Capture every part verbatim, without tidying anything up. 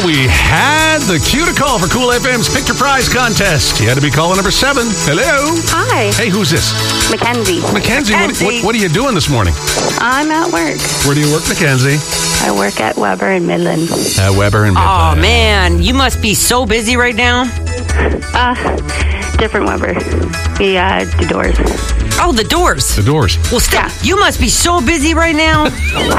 we had the cue to call for Cool F M's Pick Your Prize contest. You had to be caller number seven. Hello. Hi. Hey, who's this? Mackenzie. Mackenzie, what, what, what are you doing this morning? I'm at work. Where do you work, Mackenzie? I work at Weber in Midland. At Weber in Midland. Oh, man. You must be so busy right now. Uh, different Weber. We, uh, the doors. Oh, the doors. The doors. Well, stop. Yeah. You must be so busy right now.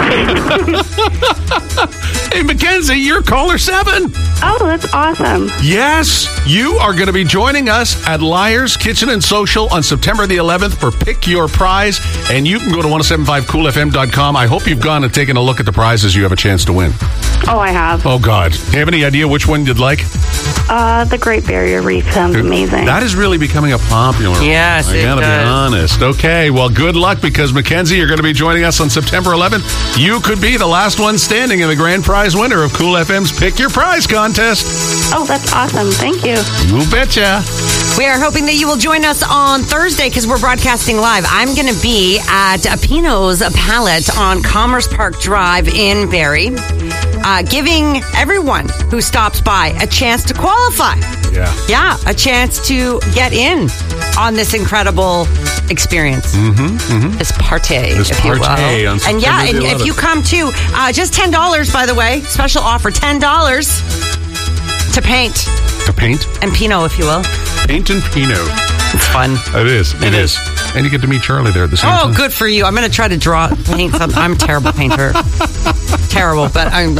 Hey, Mackenzie, you're caller seven. Oh, that's awesome. Yes, you are going to be joining us at Liars Kitchen and Social on September the eleventh for Pick Your Prize. And you can go to ten seventy-five cool f m dot com. I hope you've gone and taken a look at the prizes you have a chance to win. Oh, I have. Oh, God. Do you have any idea which one you'd like? Uh, the Great Barrier Reef sounds amazing. That is really becoming a popular Yes, one. I it gotta does. be honest. Okay, well, good luck because, Mackenzie, you're going to be joining us on September eleventh. You could be the last one standing in the grand prize winner of Cool F M's Pick Your Prize contest. Oh, that's awesome. Thank you. You betcha. We are hoping that you will join us on Thursday because we're broadcasting live. I'm going to be at Pino's Palette on Commerce Park Drive in Barrie, uh, giving everyone who stops by a chance to qualify. Yeah. Yeah, a chance to get in on this incredible experience. Mm-hmm, mm-hmm. This party, This if you will. party on And yeah, September and the if you eleventh. come too, uh, just ten dollars, by the way, special offer, ten dollars to paint. To paint? And Pinot, if you will. Paint and Pinot. It's fun. It is. It, It is. is. And you get to meet Charlie there at the same Oh, time. good for you. I'm going to try to draw, paint some. I'm a terrible painter. Terrible, but I'm...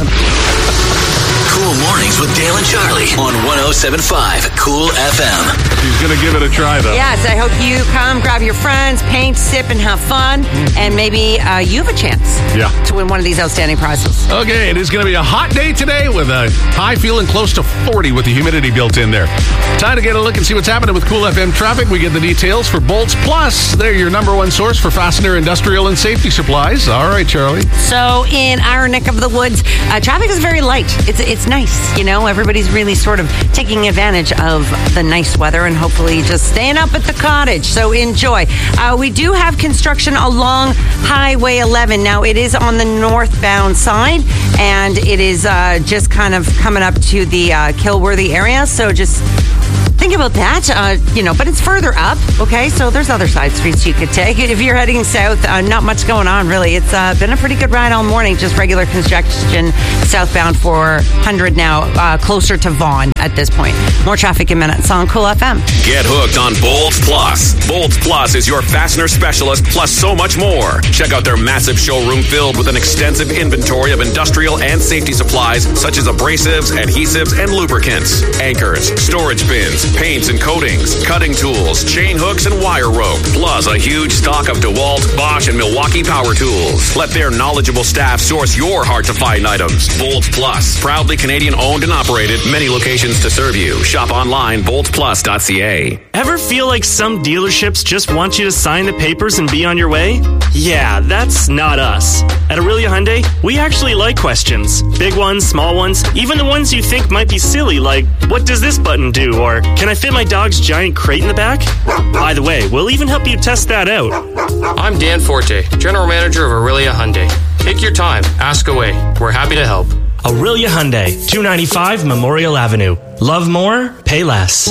Cool Mornings with Dale and Charlie on ten seventy-five Cool F M. She's going to give it a try, though. Yes, I hope you come, grab your friends, paint, sip, and have fun. And maybe uh, you have a chance Yeah. to win one of these outstanding prizes. Okay, it is going to be a hot day today with a high feeling close to forty with the humidity built in there. Time to get a look and see what's happening with Cool F M traffic. We get the details for Bolts Plus. They're your number one source for fastener, industrial, and safety supplies. All right, Charlie. So in our neck of the woods, uh, traffic is very light. It's it's nice, you know. Everybody's really sort of taking advantage of the nice weather and hopefully just staying up at the cottage. So enjoy. Uh, we do have construction along Highway eleven. Now it is on the northbound side, and it is uh, just kind of coming up to the uh, Kilworthy area. So just think about that, uh, you know, but it's further up, okay? So there's other side streets you could take. If you're heading south, uh, not much going on, really. It's uh, been a pretty good ride all morning, just regular congestion southbound for one hundred now, uh, closer to Vaughan at this point. More traffic in minutes on Cool F M. Get hooked on Bolts Plus. Bolts Plus is your fastener specialist, plus so much more. Check out their massive showroom filled with an extensive inventory of industrial and safety supplies, such as abrasives, adhesives, and lubricants, anchors, storage bins, paints and coatings, cutting tools, chain hooks, and wire rope, plus a huge stock of DeWalt, Bosch, and Milwaukee power tools. Let their knowledgeable staff source your hard-to-find items. Bolts Plus, proudly Canadian-owned and operated, many locations to serve you. Shop online, bolts plus dot c a. Ever feel like some dealerships just want you to sign the papers and be on your way? Yeah, that's not us. At Aurelia Hyundai, we actually like questions. Big ones, small ones, even the ones you think might be silly, like, what does this button do? Or, can I fit my dog's giant crate in the back? By the way, we'll even help you test that out. I'm Dan Forte, General Manager of Aurelia Hyundai. Take your time. Ask away. We're happy to help. Aurelia Hyundai, two ninety-five Memorial Avenue. Love more, pay less.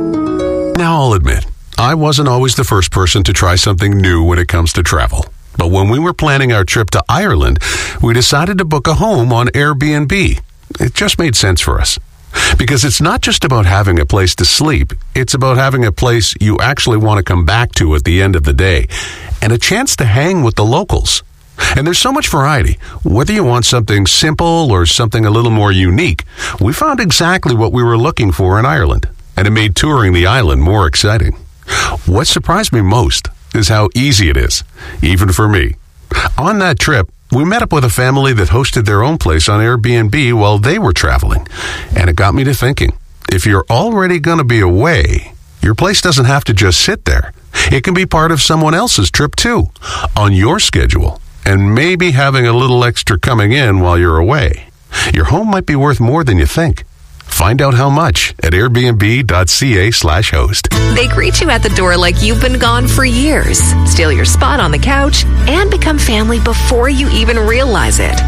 Now, I'll admit, I wasn't always the first person to try something new when it comes to travel. But when we were planning our trip to Ireland, we decided to book a home on Airbnb. It just made sense for us. Because it's not just about having a place to sleep, it's about having a place you actually want to come back to at the end of the day, and a chance to hang with the locals. And there's so much variety. Whether you want something simple or something a little more unique, we found exactly what we were looking for in Ireland, and it made touring the island more exciting. What surprised me most is how easy it is, even for me. On that trip, we met up with a family that hosted their own place on Airbnb while they were traveling. And it got me to thinking, if you're already going to be away, your place doesn't have to just sit there. It can be part of someone else's trip too, on your schedule, and maybe having a little extra coming in while you're away. Your home might be worth more than you think. Find out how much at airbnb.ca slash host. They greet you at the door like you've been gone for years, steal your spot on the couch, and become family before you even realize it.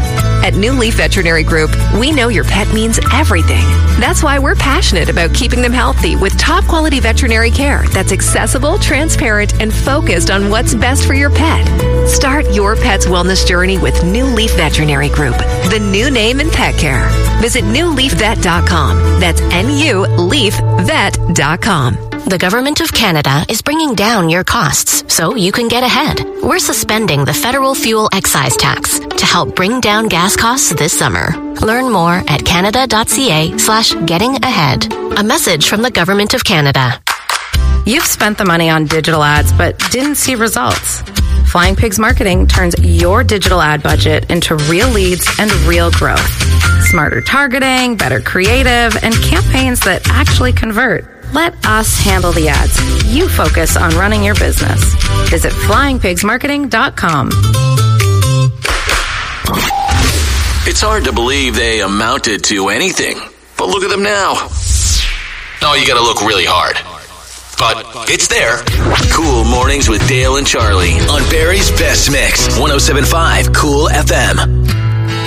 At New Leaf Veterinary Group, we know your pet means everything. That's why we're passionate about keeping them healthy with top quality veterinary care that's accessible, transparent, and focused on what's best for your pet. Start your pet's wellness journey with New Leaf Veterinary Group, the new name in pet care. Visit new leaf vet dot com. That's N U leaf vet dot com. The Government of Canada is bringing down your costs so you can get ahead. We're suspending the federal fuel excise tax to help bring down gas costs this summer. Learn more at canada.ca slash getting ahead. A message from the Government of Canada. You've spent the money on digital ads but didn't see results. Flying Pigs Marketing turns your digital ad budget into real leads and real growth. Smarter targeting, better creative, and campaigns that actually convert. Let us handle the ads. You focus on running your business. Visit flying pigs marketing dot com. It's hard to believe they amounted to anything, but look at them now. Oh, you gotta look really hard. But it's there. Cool Mornings with Dale and Charlie on Barrie's Best Mix, one oh seven point five Cool F M.